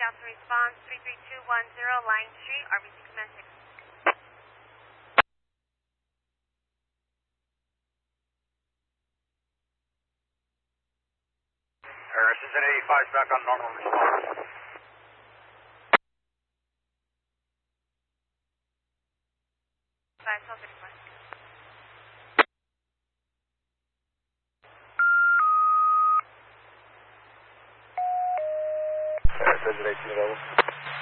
Alpha response 33210 Line Street, RBC commencing. Harris is at 85 back on normal response. Harris is at 18 level.